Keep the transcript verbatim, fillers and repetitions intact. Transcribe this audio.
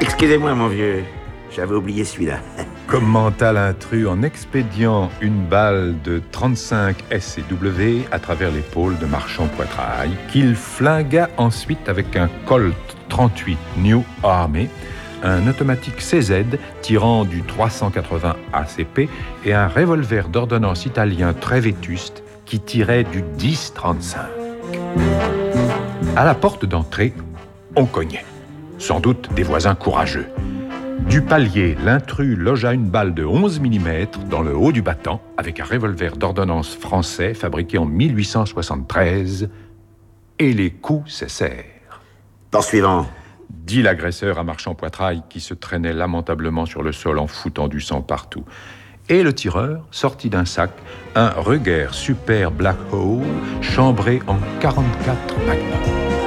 Excusez-moi, mon vieux. J'avais oublié celui-là. Commenta l'intrus en expédiant une balle de trente-cinq S et W à travers l'épaule de Marchand Poitrail, qu'il flinga ensuite avec un Colt trente-huit New Army, un automatique C Z tirant du trois cent quatre-vingts A C P et un revolver d'ordonnance italien très vétuste qui tirait du dix trente-cinq. À la porte d'entrée, on cognait. Sans doute des voisins courageux. Du palier, l'intrus logea une balle de onze millimètres dans le haut du battant avec un revolver d'ordonnance français fabriqué en mille huit cent soixante-treize et les coups cessèrent. Poursuivant, dit l'agresseur à Marchand Poitrail qui se traînait lamentablement sur le sol en foutant du sang partout. Et le tireur sortit d'un sac un Ruger Super Black Hole chambré en quarante-quatre Magnum.